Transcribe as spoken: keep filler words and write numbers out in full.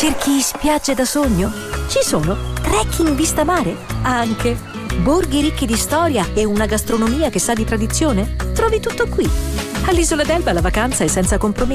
Cerchi spiagge da sogno? Ci sono. Trekking vista mare? Anche. Borghi ricchi di storia e una gastronomia che sa di tradizione? Trovi tutto qui. All'Isola d'Elba la vacanza è senza compromessi.